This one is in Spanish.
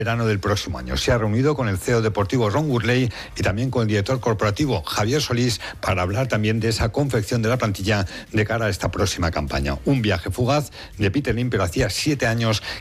Verano del próximo año. Se ha reunido con el CEO deportivo Ron Gurley y también con el director corporativo Javier Solís para hablar también de esa confección de la plantilla de cara a esta próxima campaña. Un viaje fugaz de Peter Lim, pero hacía 7 años